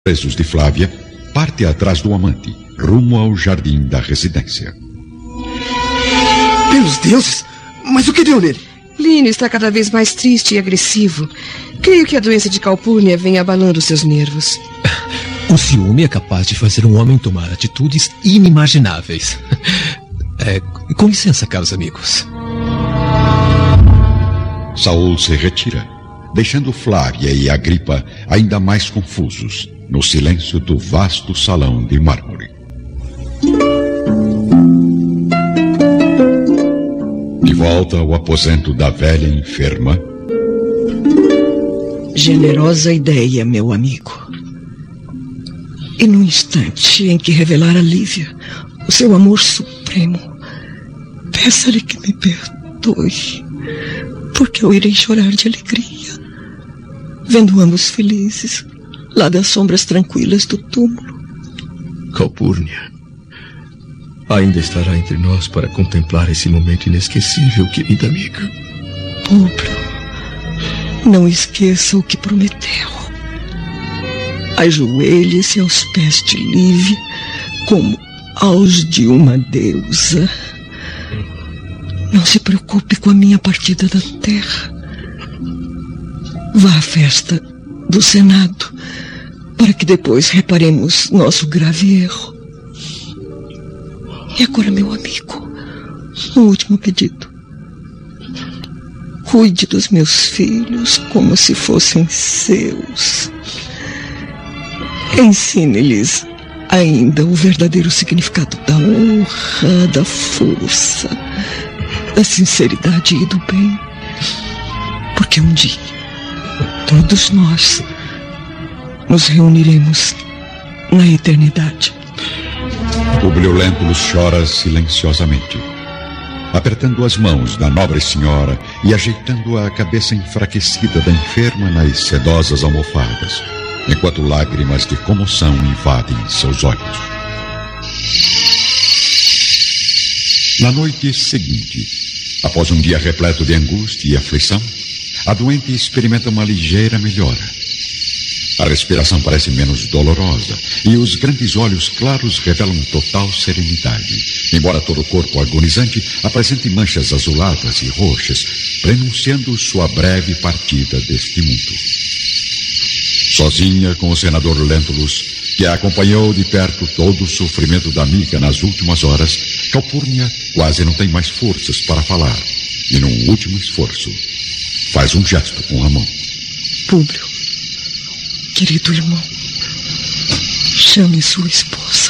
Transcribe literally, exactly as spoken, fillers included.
presos de Flávia, parte atrás do amante, rumo ao jardim da residência. Pelos deuses! Mas o que deu nele? Lino está cada vez mais triste e agressivo. Creio que a doença de Calpurnia vem abalando seus nervos. O ciúme é capaz de fazer um homem tomar atitudes inimagináveis. É, com licença, caros amigos. Saul se retira, deixando Flávia e Agripa ainda mais confusos no silêncio do vasto salão de mármore. De volta ao aposento da velha enferma. Generosa ideia, meu amigo. E no instante em que revelar a Lívia o seu amor supremo, peça-lhe que me perdoe, porque eu irei chorar de alegria, vendo ambos felizes, lá das sombras tranquilas do túmulo. Calpurnia ainda estará entre nós para contemplar esse momento inesquecível, querida amiga. Públio, não esqueça o que prometeu. Ajoelhe-se aos pés de Lívia como aos de uma deusa. Não se preocupe com a minha partida da terra. Vá à festa do Senado, para que depois reparemos nosso grave erro. E agora, meu amigo, um último pedido. Cuide dos meus filhos como se fossem seus. Ensine-lhes ainda o verdadeiro significado da honra, da força, da sinceridade e do bem. Porque um dia, todos nós nos reuniremos na eternidade. Publio Lentulus chora silenciosamente, apertando as mãos da nobre senhora e ajeitando a cabeça enfraquecida da enferma nas sedosas almofadas, enquanto lágrimas de comoção invadem seus olhos. Na noite seguinte, após um dia repleto de angústia e aflição, a doente experimenta uma ligeira melhora. A respiração parece menos dolorosa e os grandes olhos claros revelam total serenidade, embora todo o corpo agonizante apresente manchas azuladas e roxas, prenunciando sua breve partida deste mundo. Sozinha com o senador Lentulus, que a acompanhou de perto todo o sofrimento da amiga nas últimas horas, Calpurnia quase não tem mais forças para falar, e num último esforço, faz um gesto com a mão. Públio, querido irmão, chame sua esposa.